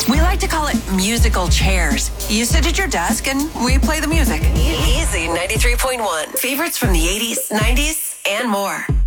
We like to call it musical chairs. You sit at your desk and we play the music. Easy 93.1. Favorites from the 80s, 90s, and more.